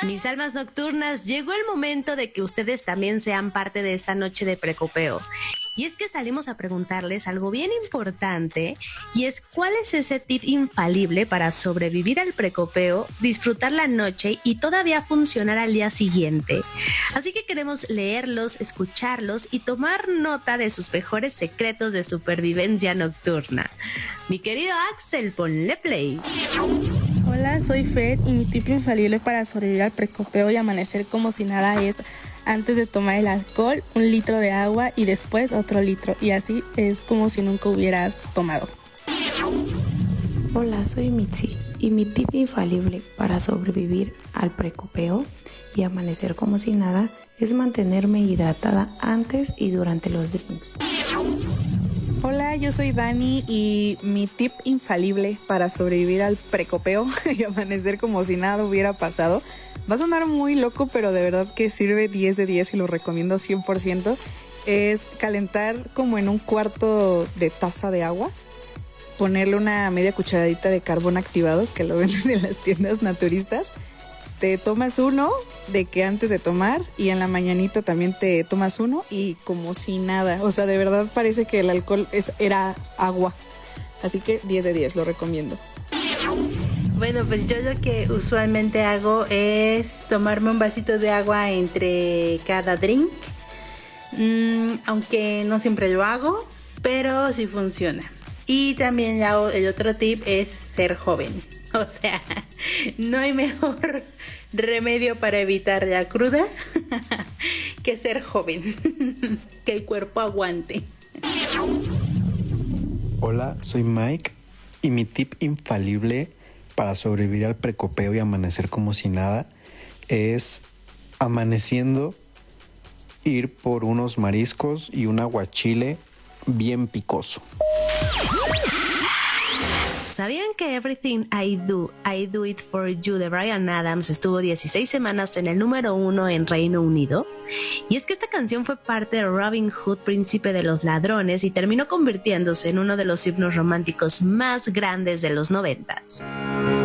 Mis almas nocturnas, llegó el momento de que ustedes también sean parte de esta noche de precopeo. Y es que salimos a preguntarles algo bien importante, y es ¿cuál es ese tip infalible para sobrevivir al precopeo, disfrutar la noche y todavía funcionar al día siguiente? Así que queremos leerlos, escucharlos y tomar nota de sus mejores secretos de supervivencia nocturna. Mi querido Axel, ponle play. Hola, soy Fer y mi tip infalible para sobrevivir al precopeo y amanecer como si nada es: antes de tomar el alcohol, 1 litro de agua y después otro litro, y así es como si nunca hubieras tomado. Hola, soy Mitzi y mi tip infalible para sobrevivir al precopeo y amanecer como si nada es mantenerme hidratada antes y durante los drinks. Hola, yo soy Dani y mi tip infalible para sobrevivir al precopeo y amanecer como si nada hubiera pasado, va a sonar muy loco, pero de verdad que sirve 10 de 10 y lo recomiendo 100%, es calentar como en 1/4 de taza de agua, ponerle una media cucharadita de carbón activado, que lo venden en las tiendas naturistas. Te tomas uno de que antes de tomar y en la mañanita también te tomas uno y como si nada. O sea, de verdad parece que el alcohol era agua. Así que 10 de 10, lo recomiendo. Bueno, pues yo lo que usualmente hago es tomarme un vasito de agua entre cada drink. Aunque no siempre lo hago, pero sí funciona. Y también el otro tip es ser joven. O sea, no hay mejor remedio para evitar la cruda que ser joven, que el cuerpo aguante. Hola, soy Mike y mi tip infalible para sobrevivir al precopeo y amanecer como si nada es, amaneciendo, ir por unos mariscos y un aguachile bien picoso. ¿Sabían que Everything I Do It For You de Bryan Adams estuvo 16 semanas en el número 1 en Reino Unido? Y es que esta canción fue parte de Robin Hood, Príncipe de los Ladrones, y terminó convirtiéndose en uno de los himnos románticos más grandes de los 90s.